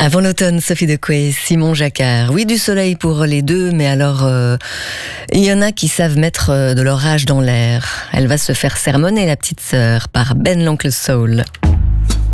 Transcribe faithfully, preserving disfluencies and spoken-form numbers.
Avant l'automne, Sophie Dequay, Simon Jacquard. Oui, du soleil pour les deux, mais alors euh, il y en a qui savent mettre de l'orage dans l'air. Elle va se faire sermonner, la petite sœur, par Ben l'oncle Soul.